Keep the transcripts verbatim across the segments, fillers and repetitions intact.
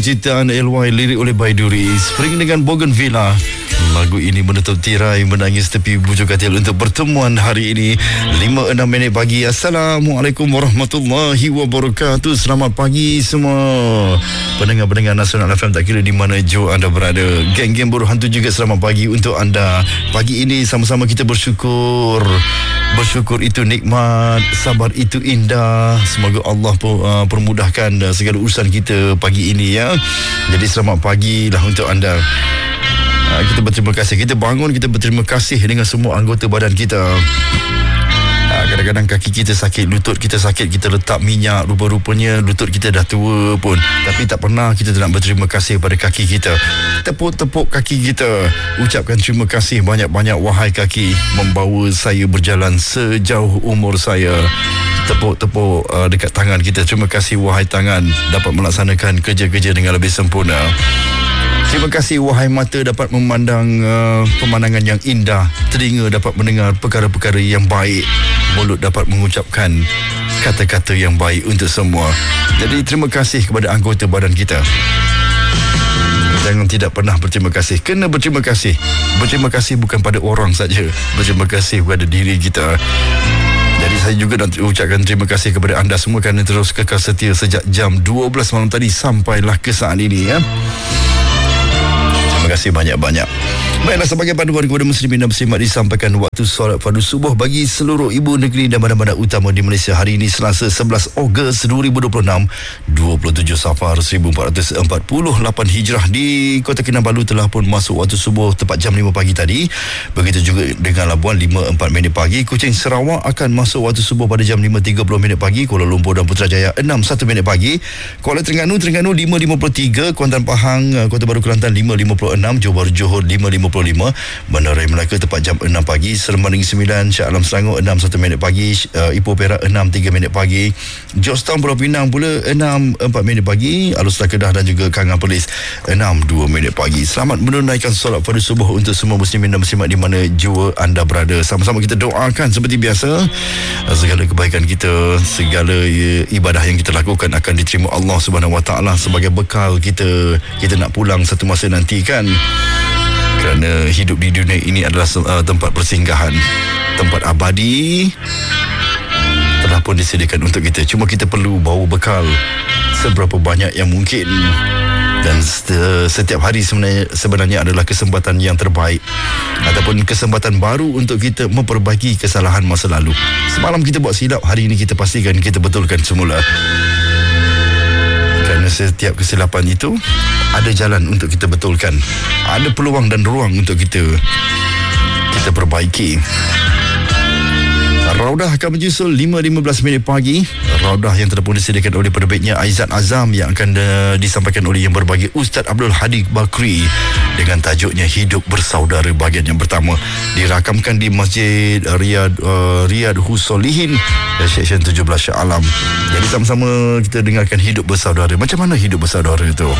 ciptaan L Y, lirik oleh Baiduri. Spring dengan Bougainvillea. Lagu ini menutup tirai Menangis Tepi Bujuk Katil untuk pertemuan hari ini lima enam minit pagi. Assalamualaikum warahmatullahi wabarakatuh. Selamat pagi semua pendengar-pendengar Nasional F M, tak kira di mana jua anda berada. Geng-geng buruh hantu juga selamat pagi untuk anda. Pagi ini sama-sama kita bersyukur. Bersyukur itu nikmat, sabar itu indah. Semoga Allah uh, permudahkan uh, segala urusan kita pagi ini ya. Jadi selamat pagi lah untuk anda. Uh, kita berterima kasih. Kita bangun, kita berterima kasih dengan semua anggota badan kita. Uh, kadang-kadang kaki kita sakit, lutut kita sakit, kita letak minyak, rupa-rupanya lutut kita dah tua pun, tapi tak pernah kita nak berterima kasih pada kaki kita. Tepuk-tepuk kaki kita, ucapkan terima kasih banyak-banyak. Wahai kaki, membawa saya berjalan sejauh umur saya. Tepuk-tepuk uh, dekat tangan kita. Terima kasih wahai tangan, dapat melaksanakan kerja-kerja dengan lebih sempurna. Terima kasih wahai mata, dapat memandang uh, pemandangan yang indah. Telinga dapat mendengar perkara-perkara yang baik. Mulut dapat mengucapkan kata-kata yang baik untuk semua. Jadi terima kasih kepada anggota badan kita. Jangan tidak pernah berterima kasih. Kena berterima kasih. Berterima kasih bukan pada orang saja, berterima kasih kepada diri kita. Jadi saya juga nak ucapkan terima kasih kepada anda semua kerana terus kekal setia sejak jam dua belas malam tadi sampailah ke saat ini ya. Terima kasih banyak-banyak. Baiklah, sebagai panduan kepada muslimin dan muslimat, disampaikan waktu solat fardu subuh bagi seluruh ibu negeri dan bandar-bandar utama di Malaysia hari ini Selasa sebelas Ogos dua ribu dua puluh enam, dua puluh tujuh Safar seribu empat ratus empat puluh lapan Hijrah. Di Kota Kinabalu telah pun masuk waktu subuh tepat jam lima pagi tadi. Begitu juga dengan Labuan lima empat minit pagi. Kuching Sarawak akan masuk waktu subuh pada jam lima tiga puluh minit pagi. Kuala Lumpur dan Putrajaya enam satu minit pagi. Kuala Terengganu Terengganu lima lima puluh tiga. Kuantan Pahang Kota Baru Kelantan lima lima puluh enam. Johor Bahru Johor lima lima puluh lima. Bandar Raya Melaka tepat jam enam pagi. Seremban Negeri Sembilan, Shah Alam Selangor enam satu minit pagi. uh, Ipoh Perak enam tiga minit pagi. Georgetown Pulau Pinang pula enam empat minit pagi. Alor Setar Kedah dan juga Kangan Perlis enam dua minit pagi. Selamat menunaikan solat fardu subuh untuk semua muslimin dan muslimat di mana jua anda berada. Sama-sama kita doakan seperti biasa, segala kebaikan kita, segala ibadah yang kita lakukan akan diterima Allah Subhanahu Wa Taala sebagai bekal kita kita nak pulang satu masa nanti kan. Kerana hidup di dunia ini adalah uh, tempat persinggahan, tempat abadi telah pun disediakan untuk kita. Cuma kita perlu bawa bekal seberapa banyak yang mungkin. Dan setiap hari sebenarnya, sebenarnya adalah kesempatan yang terbaik ataupun kesempatan baru untuk kita memperbaiki kesalahan masa lalu. Semalam kita buat silap, hari ini kita pastikan kita betulkan semula. Kerana setiap kesilapan itu ada jalan untuk kita betulkan. Ada peluang dan ruang untuk kita kita perbaiki. Raudah akan menyusul lima lima belas minit pagi. Raudah yang telah pun disediakan oleh penerbitnya Aizat Azam, yang akan uh, disampaikan oleh yang berbahagia Ustaz Abdul Hadi Bakri dengan tajuknya Hidup Bersaudara bahagian yang pertama. Dirakamkan di Masjid Riyad uh, Riyad Husolihin Seksyen tujuh belas Shah Alam. Jadi sama-sama kita dengarkan Hidup Bersaudara. Macam mana hidup bersaudara itu?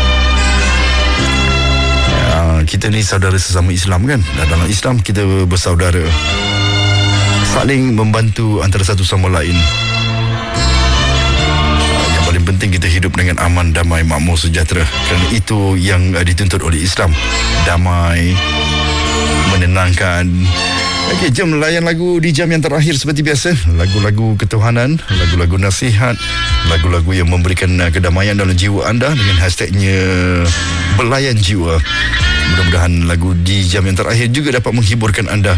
Ya, kita ni saudara sesama Islam kan. Dan dalam Islam kita bersaudara, saling membantu antara satu sama lain. Yang paling penting kita hidup dengan aman, damai, makmur, sejahtera. Kerana itu yang dituntut oleh Islam. Damai, menenangkan. Okey, jom layan lagu di jam yang terakhir seperti biasa. Lagu-lagu ketuhanan, lagu-lagu nasihat, lagu-lagu yang memberikan kedamaian dalam jiwa anda dengan hashtagnya Belayan Jiwa. Mudah-mudahan lagu di jam yang terakhir juga dapat menghiburkan anda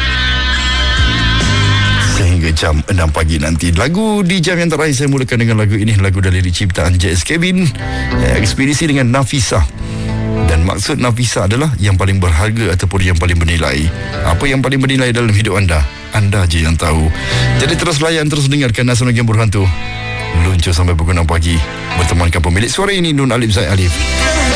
sehingga jam enam pagi nanti. Lagu di jam yang terakhir saya mulakan dengan lagu ini, lagu dari ciptaan J S Kevin, Ekspedisi dengan Nafisa. Dan maksud Nafisa adalah yang paling berharga ataupun yang paling bernilai. Apa yang paling bernilai dalam hidup anda, anda je yang tahu. Jadi terus layan, terus dengarkan Nasional Game Berhantu. Luncur sampai pukul enam pagi bertemankan pemilik suara ini, Nun Alif Zaid Alif.